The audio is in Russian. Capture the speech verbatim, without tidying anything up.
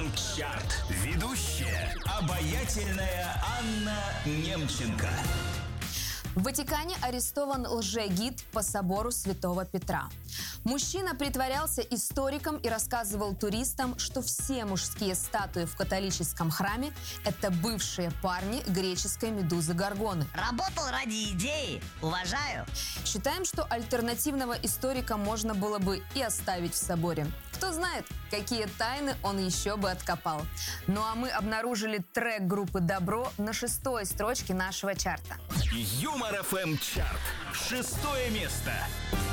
эм Чарт. Ведущая обаятельная Анна Немченко. В Ватикане арестован лжегид по собору Святого Петра. Мужчина притворялся историком и рассказывал туристам, что все мужские статуи в католическом храме – это бывшие парни греческой медузы Горгоны. Работал ради идеи. Уважаю. Считаем, что альтернативного историка можно было бы и оставить в соборе. Кто знает, какие тайны он еще бы откопал. Ну а мы обнаружили трек группы «Добро» на шестой строчке нашего чарта. Юмор эф эм Чарт. Шестое место.